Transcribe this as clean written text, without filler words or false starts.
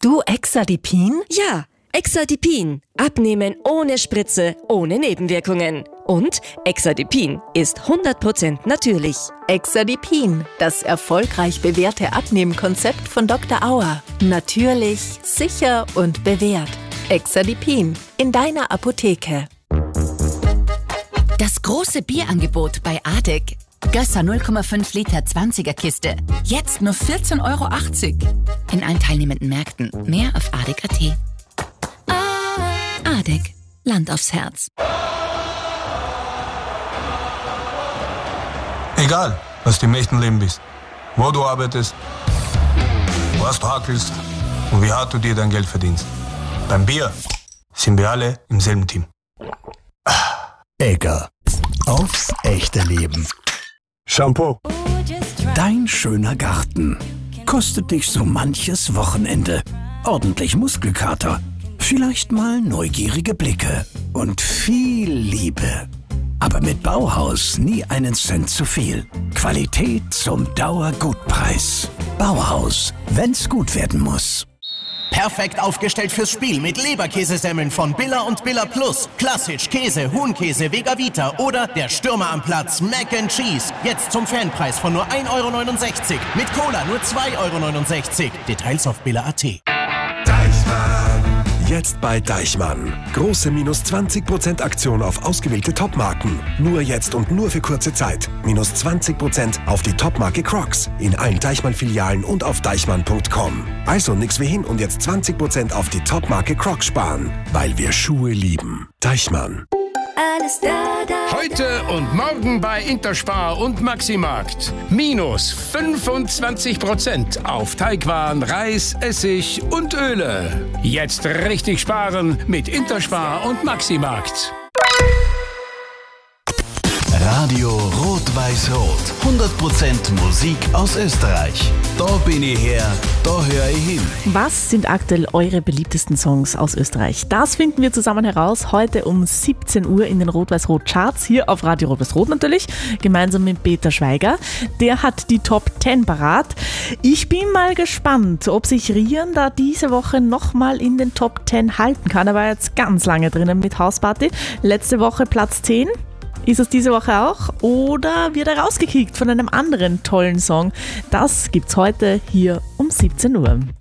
du Exadipin? Ja, Exadipin. Abnehmen ohne Spritze, ohne Nebenwirkungen. Und Exadipin ist 100% natürlich. Exadipin, das erfolgreich bewährte Abnehmkonzept von Dr. Auer. Natürlich, sicher und bewährt. Exadipin in deiner Apotheke. Das große Bierangebot bei Adek. Gösser 0,5 Liter 20er Kiste. Jetzt nur 14,80 € in allen teilnehmenden Märkten. Mehr auf adek.at. Adek, Land aufs Herz. Egal, was du im echten Leben bist, wo du arbeitest, was du hackelst und wie hart du dir dein Geld verdienst. Beim Bier sind wir alle im selben Team. Egger. Aufs echte Leben. Shampoo. Dein schöner Garten. Kostet dich so manches Wochenende. Ordentlich Muskelkater. Vielleicht mal neugierige Blicke. Und viel Liebe. Aber mit Bauhaus nie einen Cent zu viel. Qualität zum Dauergutpreis. Bauhaus, wenn's gut werden muss. Perfekt aufgestellt fürs Spiel mit Leberkäsesemmeln von Billa und Billa Plus. Klassisch, Käse, Huhnkäse, Vega Vita oder der Stürmer am Platz Mac and Cheese. Jetzt zum Fanpreis von nur 1,69 € Mit Cola nur 2,69 €. Details auf billa.at. Jetzt bei Deichmann. Große minus 20% Aktion auf ausgewählte Topmarken. Nur jetzt und nur für kurze Zeit. Minus 20% auf die Topmarke Crocs. In allen Deichmann-Filialen und auf deichmann.com. Also nix wie hin und jetzt 20% auf die Topmarke Crocs sparen. Weil wir Schuhe lieben. Deichmann. Alles da. Heute und morgen bei Interspar und Maximarkt. Minus 25% auf Teigwaren, Reis, Essig und Öle. Jetzt richtig sparen mit Interspar und Maximarkt. Radio Rot-Weiß-Rot. 100% Musik aus Österreich. Da bin ich her, da höre ich hin. Was sind aktuell eure beliebtesten Songs aus Österreich? Das finden wir zusammen heraus heute um 17 Uhr in den Rot-Weiß-Rot-Charts, hier auf Radio Rot-Weiß-Rot natürlich, gemeinsam mit Peter Schweiger. Der hat die Top 10 parat. Ich bin mal gespannt, ob sich Rian da diese Woche nochmal in den Top 10 halten kann. Er war jetzt ganz lange drinnen mit Hausparty. Letzte Woche Platz 10. Ist es diese Woche auch oder wird er rausgekickt von einem anderen tollen Song? Das gibt's heute hier um 17 Uhr.